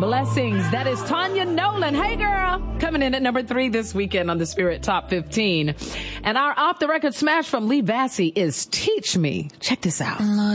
Blessings. That is Tanya Nolan. Hey, girl. Coming in at number 3 this weekend on the Spirit Top 15. And our off-the-record smash from Lee Bassey is Teach Me. Check this out.